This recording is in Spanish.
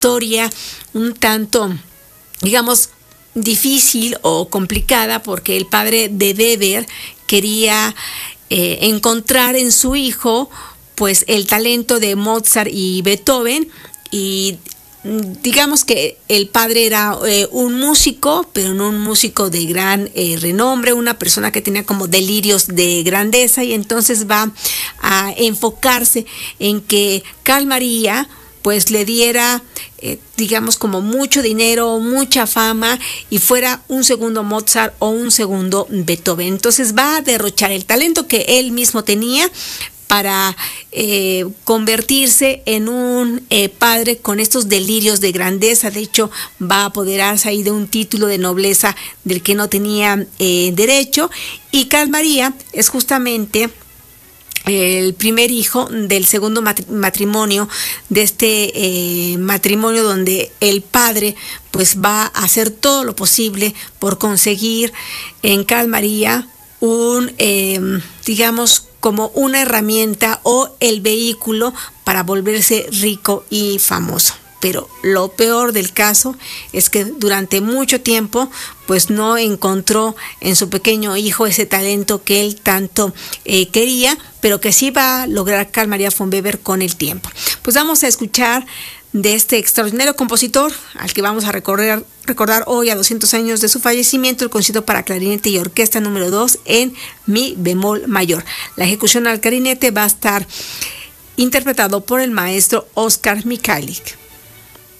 historia un tanto, digamos, difícil o complicada, porque el padre de Weber quería encontrar en su hijo pues el talento de Mozart y Beethoven, y digamos que el padre era un músico, pero no un músico de gran renombre, una persona que tenía como delirios de grandeza, y entonces va a enfocarse en que Carl Maria pues le diera, digamos, como mucho dinero, mucha fama, y fuera un segundo Mozart o un segundo Beethoven. Entonces va a derrochar el talento que él mismo tenía para convertirse en un padre con estos delirios de grandeza. De hecho, va a apoderarse ahí de un título de nobleza del que no tenía derecho. Y Carl Maria es justamente el primer hijo del segundo matrimonio, de este matrimonio donde el padre pues va a hacer todo lo posible por conseguir en Carl Maria un, digamos, como una herramienta o el vehículo para volverse rico y famoso. Pero lo peor del caso es que durante mucho tiempo pues no encontró en su pequeño hijo ese talento que él tanto quería, pero que sí va a lograr Carl Maria von Weber con el tiempo. Pues vamos a escuchar de este extraordinario compositor al que vamos a recordar hoy, a 200 años de su fallecimiento, el concierto para clarinete y orquesta número 2 en mi bemol mayor. La ejecución al clarinete va a estar interpretado por el maestro Oskar Mikhailík.